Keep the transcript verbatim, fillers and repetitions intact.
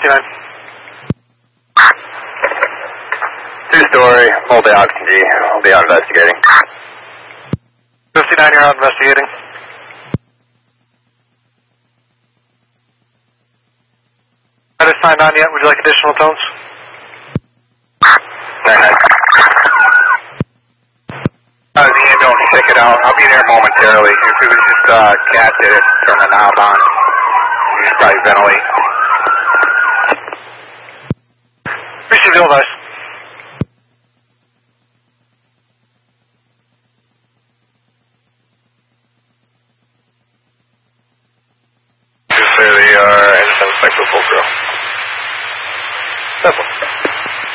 fifty-nine. Two-story, multi-oxygen G. I'll be out investigating. fifty-nine, you're out investigating. Not signed on yet. Would you like additional tones? Very nice. Uh, the ambulance, check it out. I'll be there momentarily. If it was just uh, cat did it, turn the knob on. You just probably ventilate. Receive the device.